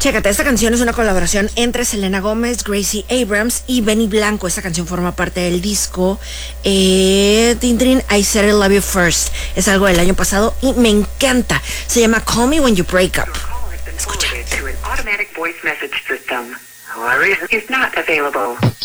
Chécate, esta canción es una colaboración entre Selena Gómez, Gracie Abrams y Benny Blanco. Esta canción forma parte del disco I Said I Love You First. Es algo del año pasado y me encanta. Se llama Call Me When You Break Up. Escucha.